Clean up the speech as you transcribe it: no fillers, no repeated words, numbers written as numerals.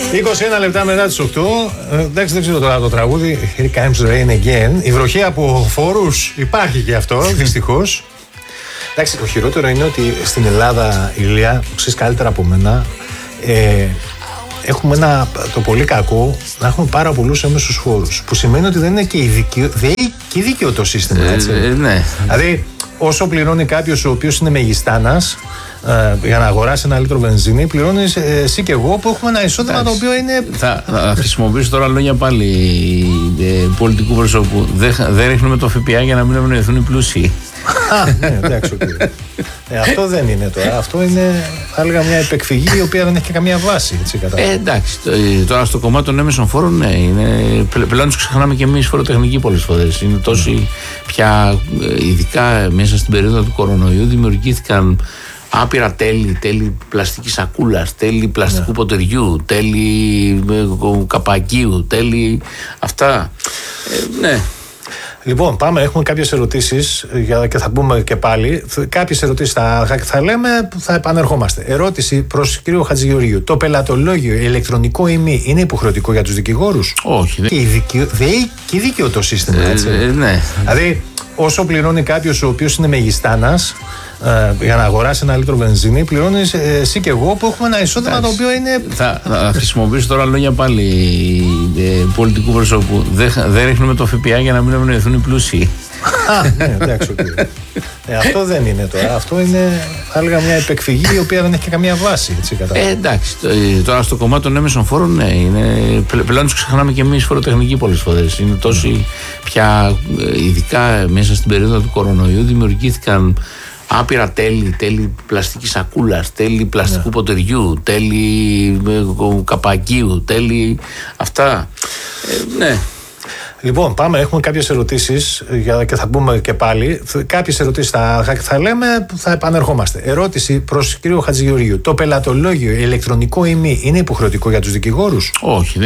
21 λεπτά μετά τις 8. Εντάξει, δεν ξέρω τώρα το τραγούδι. Here comes the rain again. Η βροχή από φόρους υπάρχει και αυτό, δυστυχώς. Εντάξει, το χειρότερο είναι ότι στην Ελλάδα, Ηλία, ξέρεις καλύτερα από μένα, έχουμε το πολύ κακό να έχουμε πάρα πολλούς έμεσους φόρους. Που σημαίνει ότι δεν είναι και δίκαιο το σύστημα, έτσι. Ναι. Δηλαδή, όσο πληρώνει κάποιος ο οποίος είναι μεγιστάνας για να αγοράσει ένα λίτρο βενζίνη, πληρώνεις εσύ και εγώ που έχουμε ένα εισόδημα το οποίο είναι. Θα χρησιμοποιήσω τώρα λόγια πάλι πολιτικού προσώπου. Δεν ρίχνουμε το ΦΠΑ για να μην ευνοηθούν οι πλούσιοι. Ναι, εντάξει, αυτό δεν είναι τώρα. Αυτό είναι, θα έλεγα, μια επεκφυγή η οποία δεν έχει και καμία βάση. Εντάξει, τώρα στο κομμάτι των έμεσων φόρων, ναι, πλέον τους ξεχνάμε και εμείς φοροτεχνικοί πολλές φορές. Είναι τόσοι πια, ειδικά μέσα στην περίοδο του κορονοϊού, δημιουργήθηκαν άπειρα τέλη πλαστικής σακούλας, τέλη πλαστικού ποτεριού, τέλη καπακίου, τέλη αυτά. Ναι. Λοιπόν, πάμε, έχουμε κάποιες ερωτήσεις και θα πούμε και πάλι. Κάποιες ερωτήσεις θα λέμε, θα επανερχόμαστε. Ερώτηση προς κύριο Χατζηγεωργίου. Το πελατολόγιο ηλεκτρονικό ή μη είναι υποχρεωτικό για τους δικηγόρους? Όχι. Και δίκαιο το σύστημα, έτσι. Ναι. Δηλαδή, όσο πληρώνει κάποιος ο οποίος είναι μεγιστάνας για να αγοράσει ένα λίτρο βενζίνη, πληρώνεις εσύ και εγώ που έχουμε ένα εισόδημα το οποίο είναι. Θα χρησιμοποιήσω τώρα λόγια πάλι πολιτικού προσώπου. Δεν ρίχνουμε το ΦΠΑ για να μην ευνοηθούν οι πλούσιοι. Ναι, εντάξει, αυτό δεν είναι τώρα. Αυτό είναι, θα έλεγα, μια επεκφυγή η οποία δεν έχει και καμία βάση. Εντάξει, τώρα στο κομμάτι των έμεσων φόρων, ναι, πλέον τους ξεχνάμε και εμείς φοροτεχνικοί πολλές φορές. Είναι τόσοι πια, ειδικά μέσα στην περίοδο του κορονοϊού, δημιουργήθηκαν άπειρα τέλη πλαστικής σακούλας, τέλη πλαστικού ποτεριού, τέλη καπακίου, τέλη αυτά. Ναι. Λοιπόν, πάμε, έχουμε κάποιες ερωτήσεις και θα πούμε και πάλι. Κάποιες ερωτήσεις θα λέμε, θα επανερχόμαστε. Ερώτηση προς κύριο Χατζηγεωργίου. Το πελατολόγιο ηλεκτρονικό ή μη είναι υποχρεωτικό για τους δικηγόρους? Όχι.